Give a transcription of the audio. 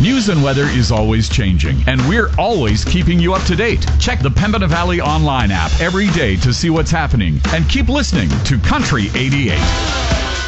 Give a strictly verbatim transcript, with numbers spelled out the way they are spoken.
News and weather is always changing, and we're always keeping you up to date. Check the Pembina Valley Online app every day to see what's happening, and keep listening to Country eighty-eight.